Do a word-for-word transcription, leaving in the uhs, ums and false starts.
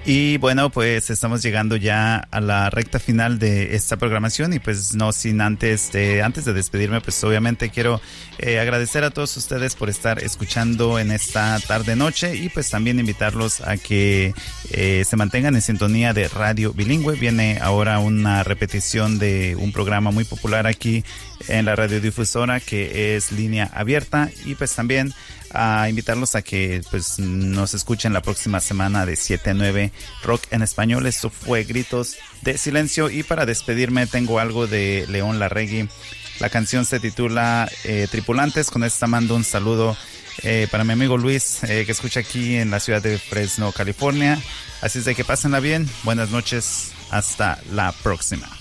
Y bueno, pues estamos llegando ya a la recta final de esta programación y pues no sin antes de, antes de despedirme, pues obviamente quiero eh, agradecer a todos ustedes por estar escuchando en esta tarde noche y pues también invitarlos a que eh, se mantengan en sintonía de Radio Bilingüe. Viene ahora una repetición de un programa muy popular aquí en la radiodifusora que es Línea Abierta y pues también a invitarlos a que pues nos escuchen la próxima semana de siete a nueve Rock en Español. Esto fue Gritos de Silencio y para despedirme tengo algo de León Larregui. La canción se titula eh, Tripulantes. Con esta mando un saludo eh, para mi amigo Luis eh, que escucha aquí en la ciudad de Fresno, California. Así es de que pásenla bien. Buenas noches. Hasta la próxima.